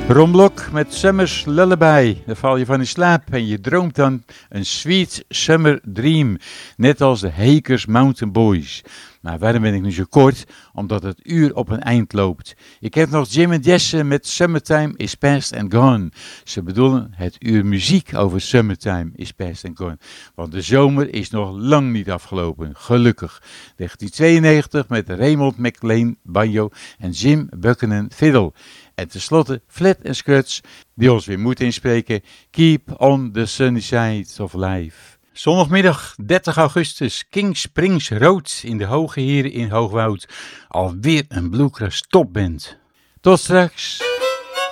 Ron Blok met Summer's Lullaby. Dan val je van in slaap en je droomt dan een sweet summer dream. Net als de Hakers Mountain Boys. Maar waarom ben ik nu zo kort? Omdat het uur op een eind loopt. Ik heb nog Jim en Jesse met Summertime is Past and Gone. Ze bedoelen het uur muziek over Summertime is Past and Gone. Want de zomer is nog lang niet afgelopen. Gelukkig. 1992 met Raymond McLean banjo en Jim Buchanan fiddle. En tenslotte Flat and Scratch die ons weer moet inspreken. Keep on the sunny side of life. Zondagmiddag 30 augustus, King Springs Road in de Hoge Heren in Hoogwoud. Alweer een bluegrass topband. Tot straks.